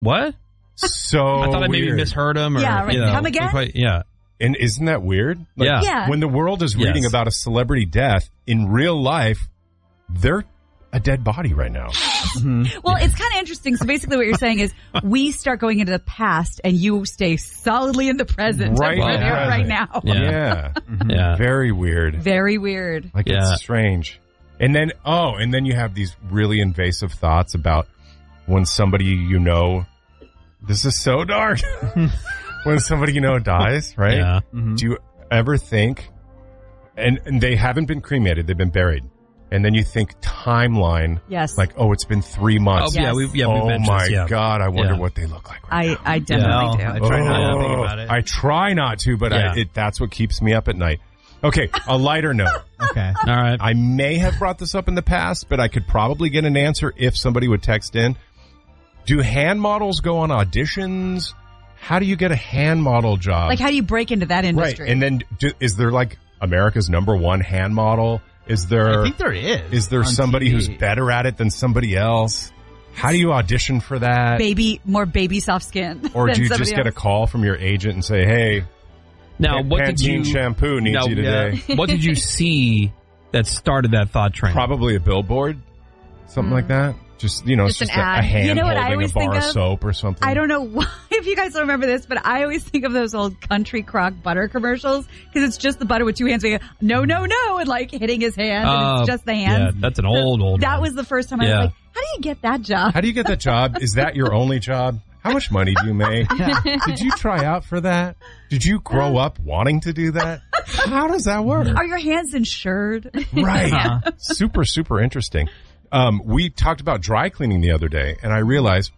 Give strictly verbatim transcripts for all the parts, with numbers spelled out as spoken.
What? So I thought I maybe weird. misheard him. Or, Yeah, right. you know, Come again? quite- yeah. And isn't that weird? Like, Yeah. Yeah. When the world is reading Yes. about a celebrity death, in real life, they're a dead body right now. Well, it's kind of interesting. So basically what you're saying is we start going into the past and you stay solidly in the present. Right We're in the there present. right now. Yeah. Yeah. Yeah. Very weird. Very weird. Like, Yeah. it's strange. And then, oh, and then you have these really invasive thoughts about when somebody you know, this is so dark. When somebody you know dies, right? Yeah. Do you ever think, and, and they haven't been cremated, they've been buried. And then you think timeline, Yes. like, oh, it's been three months. Oh, yeah, we, yeah, we oh mentioned my this, yeah. God, I wonder Yeah. what they look like right I, I definitely Yeah, do. I try not to Oh, think about it. I try not to, but Yeah. I, it, that's what keeps me up at night. Okay, a lighter note. Okay. All right. I may have brought this up in the past, but I could probably get an answer if somebody would text in. Do hand models go on auditions? How do you get a hand model job? Like, how do you break into that right. industry? And then do, is there like America's number one hand model? Is there, I think there is. is there on somebody T V. who's better at it than somebody else? How do you audition for that? baby, more baby soft skin. Or than do you somebody just get a else. call from your agent and say, hey, Now, Pan- what did Pantene you shampoo needs now, you today? What did you see that started that thought train? Probably a billboard, something like that. Just, you know, Just it's an just a, a ad. hand You know what I holding a always bar think of of? soap or something. I don't know why, if you guys don't remember this, but I always think of those old country crock butter commercials because it's just the butter with two hands being, no, no, no, and like hitting his hand and Uh, it's just the hands. Yeah, that's an old, old That one. was the first time I Yeah. was like, how do you get that job? How do you get that job? Is that your only job? How much money do you make? Did you try out for that? Did you grow up wanting to do that? How does that work? Are your hands insured? Right. Super, super interesting. Um, we talked about dry cleaning the other day, and I realized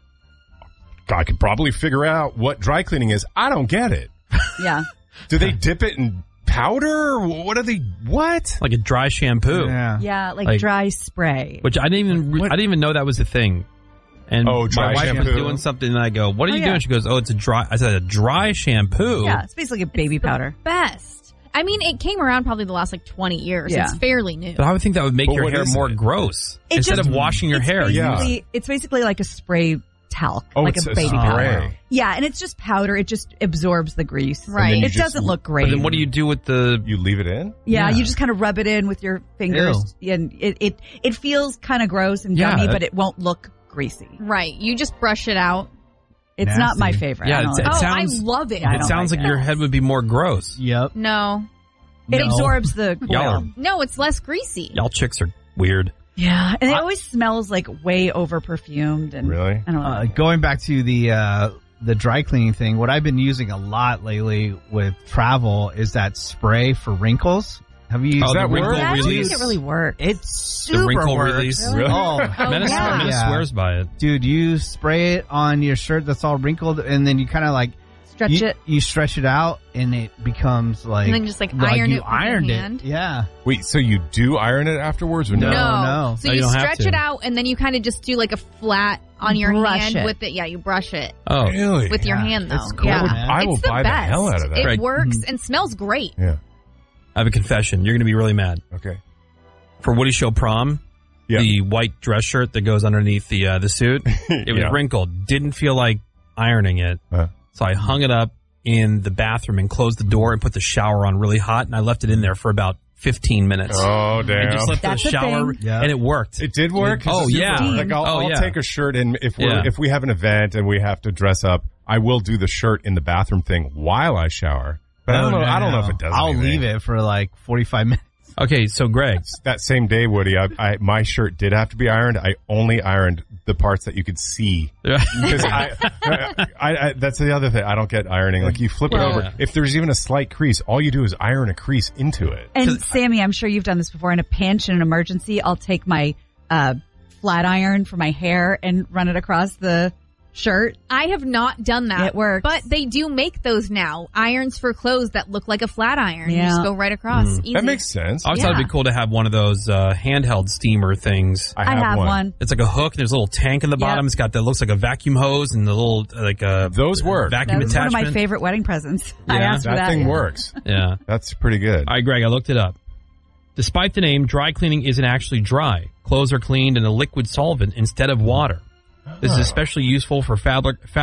I could probably figure out what dry cleaning is. I don't get it. Yeah. Do they dip it in powder? What are they? What? Like a dry shampoo. Yeah. Yeah, like, Like- dry spray. Which I didn't even, What? I didn't even know that was a thing. And Oh, dry my wife shampoo? was doing something, and I go, "What are Oh, you yeah. doing?" She goes, "Oh, it's a dry." I said, "A dry shampoo." Yeah, it's basically a baby powder. Best. I mean, it came around probably the last like twenty years. Yeah. It's fairly new. But I would think that would make But your what hair is more it? gross It instead just- of washing your it's hair. Yeah. Basically, It's basically like a spray talc, Oh, like it's a a baby spray. powder. Yeah, and it's just powder. It just absorbs the grease. Right. then you It just- doesn't look But great. then what do you do with the? You leave it in? Yeah, Yeah. you just kind of rub it in with your fingers, and it it, it feels kind of gross and Yeah, gummy, that- but it won't look greasy. Right. You just brush it out. It's Nasty. not my favorite. Yeah, I don't it's- like it oh, sounds- I love it. I It don't sounds like like your that. head would be more gross. Yep. No. it. It No. absorbs the Y'all oil. are- No, it's less greasy. Y'all chicks are weird. Yeah, and it always smells like way over perfumed. And Really? I don't know. Uh, going back to the uh, the dry cleaning thing, what I've been using a lot lately with travel is that spray for wrinkles. Have you used Oh, that the work? wrinkle yeah, I don't release. think it really works. It's super The wrinkle works. release. Really? Oh, Menace, yeah. Menace Yeah. swears by it. dude, you spray it on your shirt that's all wrinkled, and then you kind of like Stretch you, it. you stretch it out, and it becomes like And then just, like, iron you it with your ironed hand. it. Yeah. Wait, so you do iron it afterwards or no? No. no. So No, you, you don't have stretch to. it out and then you kind of just do like a flat on your Brush hand it. with it. Yeah, you brush it Oh, Really? with your Yeah. hand though. It's cool, yeah. man. I will It's the buy best. the hell out of that. It Right. works and smells great. Yeah. I have a confession. You're going to be really mad. Okay. For Woody Show prom, Yeah. the white dress shirt that goes underneath the uh, the suit, it was Yeah. wrinkled. Didn't feel like ironing it, Uh, so I hung it up in the bathroom and closed the door and put the shower on really hot, and I left it in there for about fifteen minutes. oh, And damn. just left That's the a shower, thing. Yeah. and it worked. It did work? Oh, It's yeah. super- Like I'll, Oh, I'll yeah. take a shirt and if we are Yeah. if we have an event and we have to dress up, I will do the shirt in the bathroom thing while I shower. But I don't No, know. no, I don't know no. if it does. I'll anything. leave it for like forty-five minutes. Okay, so Greg, That same day, Woody, I, I my shirt did have to be ironed. I only ironed the parts that you could see because I, I, I, that's the other thing. I don't get ironing. Like you flip Well- it over. If there's even a slight crease, all you do is iron a crease into it. And Sammy, I'm sure you've done this before. In a pinch, in an emergency, I'll take my uh, flat iron for my hair and run it across the shirt. I have not done that. It works. But they do make those now. Irons for clothes that look like a flat iron. You Yeah. just go right across. Easy. That makes sense. I always thought it'd Yeah. be cool to have one of those uh, handheld steamer things. I have, one. It's like a hook. And there's a little tank in the Yep. bottom. It's got that looks like a vacuum hose and the little like a Those work. vacuum That was one attachment. of my favorite wedding presents. I Yeah. asked for That that. thing yeah. works. Yeah. That's pretty good. All right, Greg, I looked it up. Despite the name, dry cleaning isn't actually dry. Clothes are cleaned in a liquid solvent instead of water. This is especially useful for fabric